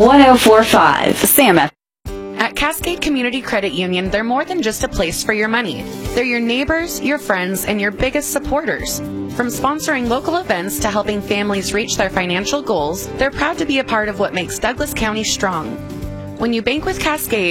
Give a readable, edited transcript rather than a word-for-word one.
1045 Samuel. At Cascade Community Credit Union, they're more than just a place for your money. They're your neighbors, your friends, and your biggest supporters. From sponsoring local events to helping families reach their financial goals, they're proud to be a part of what makes Douglas County strong. When you bank with Cascade,